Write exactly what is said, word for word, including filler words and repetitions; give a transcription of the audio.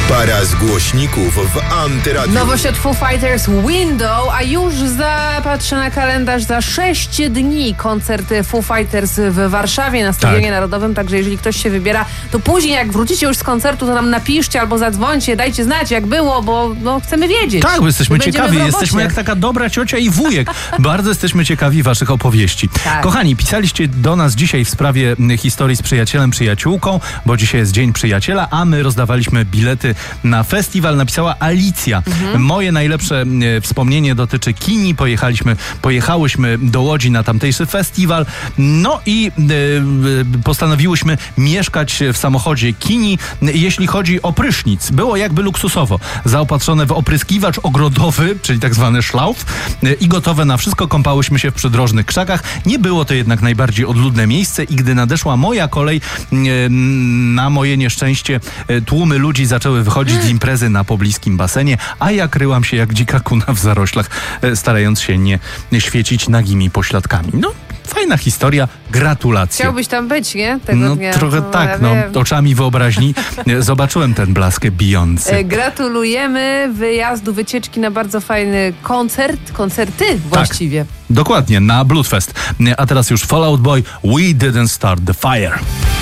Para z głośników w Antyradiu. Nowość od Foo Fighters Window, a już zapatrzę na kalendarz za sześć dni koncert Foo Fighters w Warszawie na Stadionie tak. Narodowym, także jeżeli ktoś się wybiera, to później jak wrócicie już z koncertu, to nam napiszcie albo zadzwońcie, dajcie znać jak było, bo no, chcemy wiedzieć. Tak, bo jesteśmy Będziemy ciekawi, w robocie. jesteśmy jak taka dobra ciocia i wujek. Bardzo jesteśmy ciekawi waszych opowieści. Tak. Kochani, pisaliście do nas dzisiaj w sprawie historii z przyjacielem, przyjaciółką, bo dzisiaj jest Dzień Przyjaciela, a my rozdawaliśmy bilety na festiwal. Napisała Alicja. Mhm. Moje najlepsze e, wspomnienie dotyczy Kini. Pojechaliśmy, pojechałyśmy do Łodzi na tamtejszy festiwal. No i e, e, postanowiłyśmy mieszkać w samochodzie Kini. Jeśli chodzi o prysznic, było jakby luksusowo. Zaopatrzone w opryskiwacz ogrodowy, czyli tak zwany szlauf e, i gotowe na wszystko. Kąpałyśmy się w przydrożnych krzakach. Nie było to jednak najbardziej odludne miejsce i gdy nadeszła moja kolej, e, na moje nieszczęście e, tłumy ludzi zaczęły wychodzić z imprezy na pobliskim basenie, a ja kryłam się jak dzika kuna w zaroślach, e, starając się nie, nie świecić nagimi pośladkami. No, fajna historia, gratulacje. Chciałbyś tam być, nie? Tego No dnia. trochę No, tak, ja no, wiem. oczami wyobraźni e, zobaczyłem ten blask bijący. E, Gratulujemy wyjazdu, wycieczki na bardzo fajny koncert, koncerty właściwie. Dokładnie, na Bloodfest. A teraz już Fall Out Boy, We Didn't Start the Fire.